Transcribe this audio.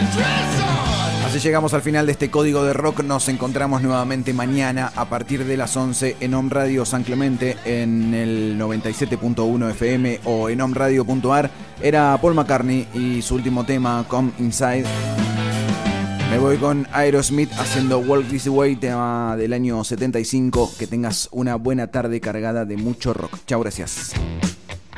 Así llegamos al final de este Código de Rock. Nos encontramos nuevamente mañana a partir de las 11 en Om Radio San Clemente en el 97.1 FM o en omradio.ar. Era Paul McCartney y su último tema, Come Inside. Me voy con Aerosmith haciendo Walk This Way, tema del año 75. Que tengas una buena tarde cargada de mucho rock. Chao, gracias.